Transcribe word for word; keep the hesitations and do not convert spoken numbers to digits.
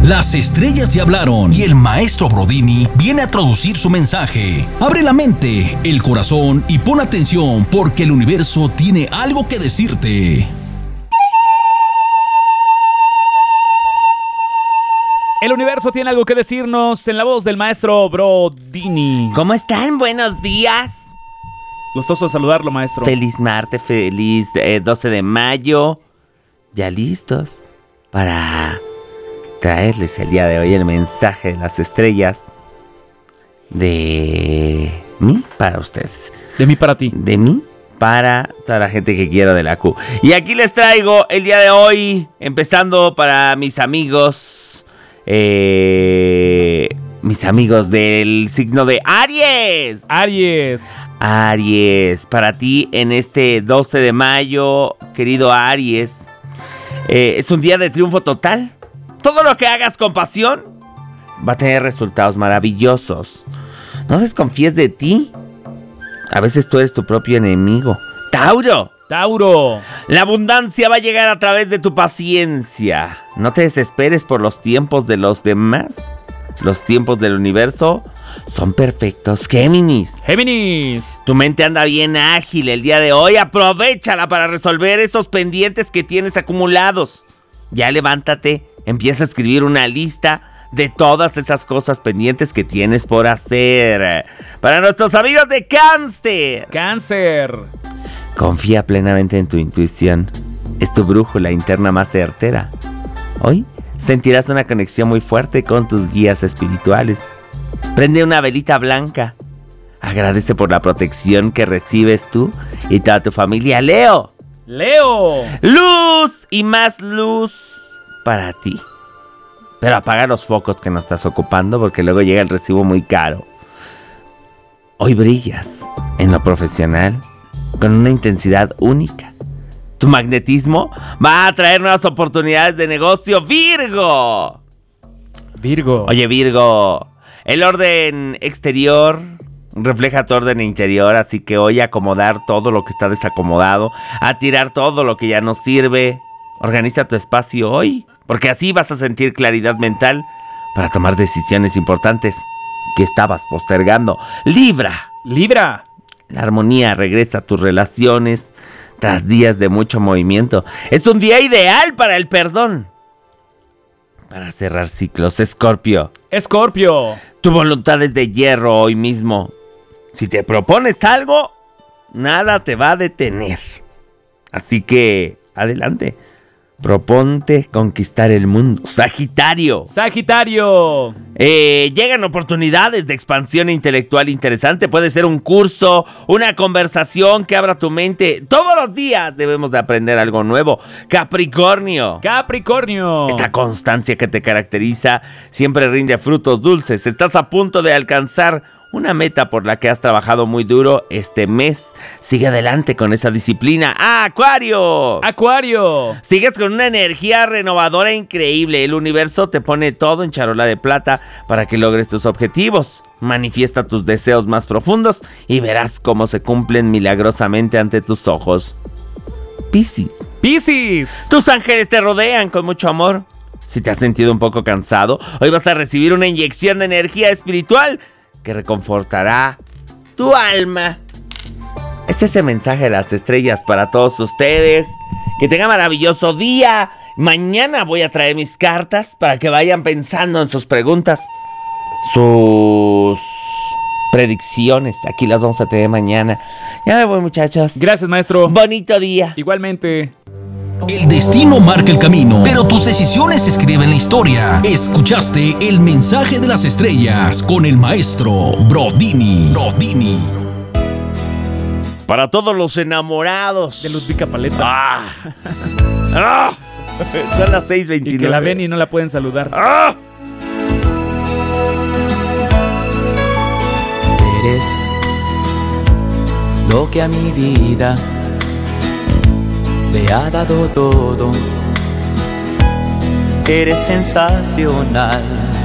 Las estrellas ya hablaron y el maestro Brodini viene a traducir su mensaje. Abre la mente, el corazón y pon atención porque el universo tiene algo que decirte. El universo tiene algo que decirnos en la voz del maestro Brodini. ¿Cómo están? Buenos días. Gustoso saludarlo, maestro. Feliz martes, feliz eh, doce de mayo. Ya listos para traerles el día de hoy el mensaje de las estrellas de mí para ustedes. De mí para ti. De mí para toda la gente que quiero de la Q. Y aquí les traigo el día de hoy, empezando para mis amigos, eh, mis amigos del signo de Aries. Aries. Aries, para ti en este doce de mayo, querido Aries, eh, es un día de triunfo total. Todo lo que hagas con pasión va a tener resultados maravillosos. No desconfíes de ti. A veces tú eres tu propio enemigo. Tauro. Tauro. La abundancia va a llegar a través de tu paciencia. No te desesperes por los tiempos de los demás. Los tiempos del universo son perfectos. Géminis. Géminis. Tu mente anda bien ágil el día de hoy. Aprovéchala para resolver esos pendientes que tienes acumulados. Ya levántate. Empieza a escribir una lista de todas esas cosas pendientes que tienes por hacer. Para nuestros amigos de Cáncer. Cáncer. Confía plenamente en tu intuición. Es tu brújula interna más certera. Hoy sentirás una conexión muy fuerte con tus guías espirituales. Prende una velita blanca. Agradece por la protección que recibes tú y toda tu familia. Leo. Leo. Luz y más luz para ti. Pero apaga los focos que no estás ocupando porque luego llega el recibo muy caro. Hoy brillas en lo profesional con una intensidad única. Tu magnetismo va a traer nuevas oportunidades de negocio. Virgo. Virgo. Oye, Virgo, el orden exterior refleja tu orden interior, así que hoy acomodar todo lo que está desacomodado, a tirar todo lo que ya no sirve. Organiza tu espacio hoy, porque así vas a sentir claridad mental para tomar decisiones importantes que estabas postergando. Libra. Libra. La armonía regresa a tus relaciones tras días de mucho movimiento. Es un día ideal para el perdón, para cerrar ciclos. Escorpio. Escorpio. Tu voluntad es de hierro hoy mismo. Si te propones algo, nada te va a detener. Así que, adelante. Proponte conquistar el mundo. Sagitario. Sagitario. Eh, llegan oportunidades de expansión intelectual interesante. Puede ser un curso, una conversación que abra tu mente. Todos los días debemos de aprender algo nuevo. Capricornio. Capricornio. Esta constancia que te caracteriza siempre rinde frutos dulces. Estás a punto de alcanzar una meta por la que has trabajado muy duro este mes. Sigue adelante con esa disciplina. ¡Ah, Acuario! Acuario. Sigues con una energía renovadora increíble. El universo te pone todo en charola de plata para que logres tus objetivos. Manifiesta tus deseos más profundos y verás cómo se cumplen milagrosamente ante tus ojos. Piscis. Piscis. Tus ángeles te rodean con mucho amor. Si te has sentido un poco cansado, hoy vas a recibir una inyección de energía espiritual que reconfortará tu alma. Es ese mensaje de las estrellas para todos ustedes. Que tengan maravilloso día. Mañana voy a traer mis cartas para que vayan pensando en sus preguntas, sus predicciones. Aquí las vamos a tener mañana. Ya me voy, muchachos. Gracias, maestro. Bonito día. Igualmente. El destino marca el camino, pero tus decisiones escriben la historia. Escuchaste el mensaje de las estrellas con el maestro Brodini. Brodini. Para todos los enamorados De Ludvika Paleta. ¡Ah! ¡Ah! Son las seis veintinueve. Y que la ven y no la pueden saludar. ¡Ah! Eres lo que a mi vida le ha dado todo. Eres sensacional.